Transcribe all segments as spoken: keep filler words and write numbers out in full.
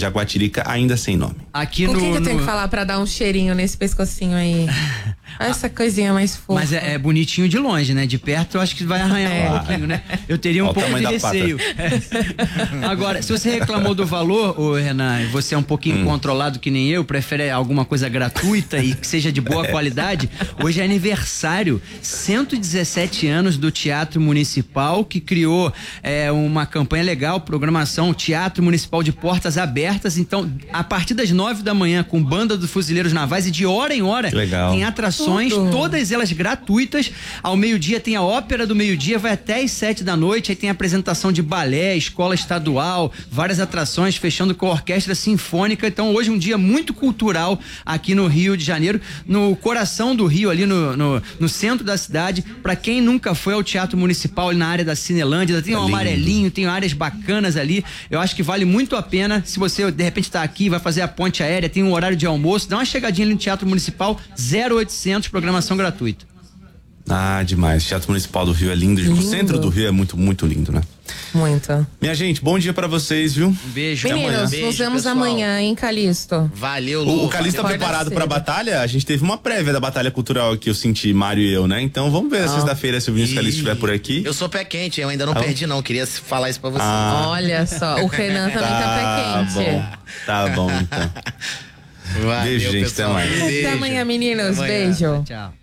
Jaguatirica ainda sem nome. Aqui Com no, quem que eu tenho no... que falar pra dar um cheirinho nesse pescocinho aí? Essa coisinha mais fofa. Mas é, é bonitinho de longe, né? De perto eu acho que vai arranhar É. um pouquinho, né? Eu teria um Olha o pouco de tamanho da pata. receio. É. Agora, se você reclamou do valor, ô Renan, você é um pouquinho Hum. controlado que nem eu, prefere alguma coisa gratuita e que seja de boa qualidade, hoje é aniversário, cento e dezessete anos do Teatro Municipal, que criou é, uma campanha legal, programação Teatro Municipal de Portas Abertas. Então, a partir das nove da manhã, com banda dos Fuzileiros Navais, e de hora em hora, Legal. tem atrações, Tudo. todas elas gratuitas. Ao meio-dia tem a ópera do meio-dia, vai até às sete da noite, aí tem apresentação de balé, escola estadual, várias atrações, fechando com a orquestra sinfônica. Então hoje um dia muito cultural aqui no Rio de Janeiro, no coração do Rio, ali no, no, no centro da cidade. Pra quem nunca foi ao Teatro Municipal, ali na área da Cinelândia, tem um É lindo. amarelinho, tem áreas bacanas ali. Eu acho que vale muito a pena. Se você de repente tá aqui, vai fazer a ponte aérea, tem um horário de almoço, dá uma chegadinha ali no Teatro Municipal, zero oitocentos, programação gratuita. Ah, demais. Teatro Municipal do Rio é lindo. O Lindo. centro do Rio é muito, muito lindo, né? Muito. Minha gente, bom dia pra vocês, viu? Um beijo. amanhã. Meninos, Beijo, nos vemos pessoal. amanhã, hein, Calixto? Valeu, Lu. O, o Calixto tá valeu. preparado Cedo. pra batalha? A gente teve uma prévia da batalha cultural aqui, eu senti, Mário e eu, né? Então vamos ver na sexta-feira se o Vinícius Calixto estiver por aqui. Eu sou pé quente, eu ainda não Ah, perdi não, queria falar isso pra você. Ah, Olha só, o Renan também tá pé quente. bom. Tá bom, então. Valeu, Beijo, gente, pessoal. até mais. Beijo. Até amanhã, meninos. Até amanhã. Beijo. Tchau.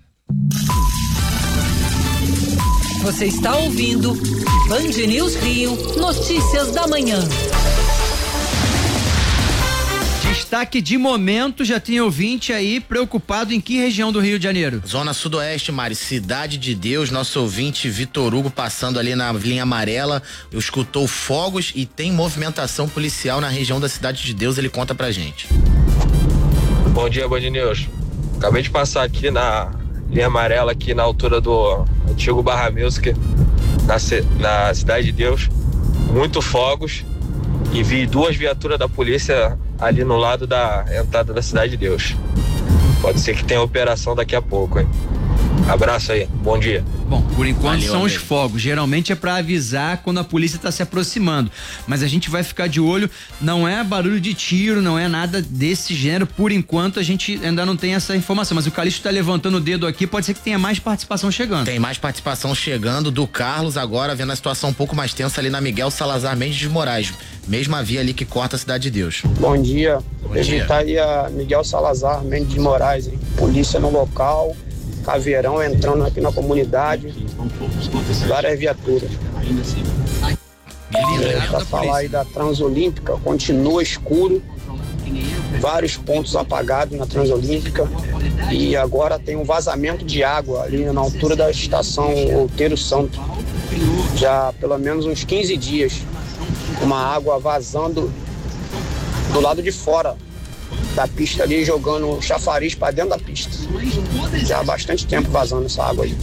Você está ouvindo Band News Rio, notícias da manhã. Destaque de momento, já tem ouvinte aí preocupado em que região do Rio de Janeiro? Zona Sudoeste, Mari, Cidade de Deus, nosso ouvinte Vitor Hugo passando ali na linha amarela, escutou fogos e tem movimentação policial na região da Cidade de Deus, ele conta pra gente. Bom dia, Band News. Acabei de passar aqui na linha amarela, aqui na altura do antigo Barra Music, na, ci- na Cidade de Deus. Muito fogos e vi duas viaturas da polícia ali no lado da entrada da Cidade de Deus. Pode ser que tenha operação daqui a pouco, hein? Abraço aí, bom dia. Bom, por enquanto Valeu, são os amigo. fogos. Geralmente é pra avisar quando a polícia tá se aproximando. Mas a gente vai ficar de olho. Não é barulho de tiro, não é nada desse gênero. Por enquanto a gente ainda não tem essa informação. Mas o Calixto tá levantando o dedo aqui. Pode ser que tenha mais participação chegando. Tem mais participação chegando do Carlos agora, vendo a situação um pouco mais tensa ali na Miguel Salazar Mendes de Moraes. Mesma via ali que corta a Cidade de Deus. Bom dia. Bom dia. Evitar aí a Miguel Salazar Mendes de Moraes, hein? Polícia no local, caveirão entrando aqui na comunidade, várias viaturas. Para falar aí da Transolímpica, continua escuro, vários pontos apagados na Transolímpica e agora tem um vazamento de água ali na altura da estação Outeiro Santo. Já há pelo menos uns quinze dias, uma água vazando do lado de fora da pista ali, jogando chafariz para dentro da pista. Já há bastante tempo vazando essa água aí.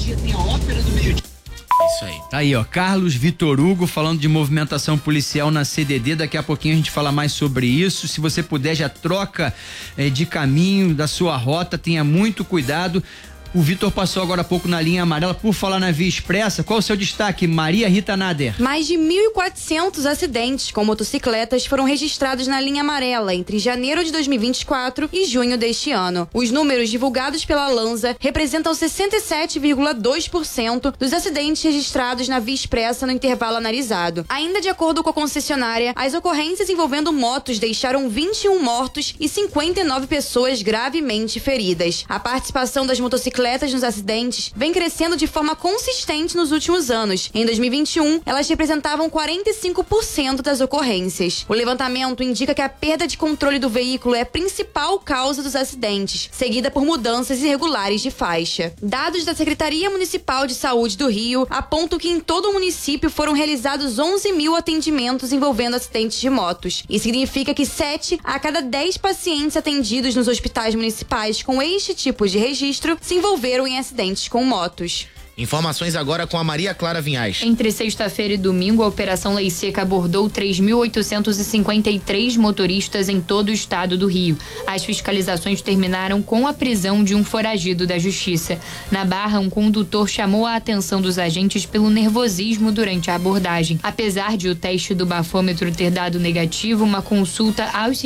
Isso aí. Tá aí, ó, Carlos Vitor Hugo falando de movimentação policial na C D D. Daqui a pouquinho a gente fala mais sobre isso. Se você puder, já troca eh, de caminho da sua rota, tenha muito cuidado. O Vitor passou agora há pouco na linha amarela. Por falar na Via Expressa, qual o seu destaque, Maria Rita Nader? Mais de mil e quatrocentos acidentes com motocicletas foram registrados na linha amarela entre janeiro de dois mil e vinte e quatro e junho deste ano. Os números divulgados pela Lanza representam sessenta e sete vírgula dois por cento dos acidentes registrados na Via Expressa no intervalo analisado. Ainda de acordo com a concessionária, as ocorrências envolvendo motos deixaram vinte e um mortos e cinquenta e nove pessoas gravemente feridas. A participação das motocicletas nos acidentes vem crescendo de forma consistente nos últimos anos. Em dois mil e vinte e um, elas representavam quarenta e cinco por cento das ocorrências. O levantamento indica que a perda de controle do veículo é a principal causa dos acidentes, seguida por mudanças irregulares de faixa. Dados da Secretaria Municipal de Saúde do Rio apontam que em todo o município foram realizados onze mil atendimentos envolvendo acidentes de motos. Isso significa que sete a cada dez pacientes atendidos nos hospitais municipais com este tipo de registro se envolveram em acidentes com motos. Informações agora com a Maria Clara Vinhais. Entre sexta-feira e domingo, a Operação Lei Seca abordou três mil oitocentos e cinquenta e três motoristas em todo o estado do Rio. As fiscalizações terminaram com a prisão de um foragido da Justiça. Na Barra, um condutor chamou a atenção dos agentes pelo nervosismo durante a abordagem. Apesar de o teste do bafômetro ter dado negativo, uma consulta aos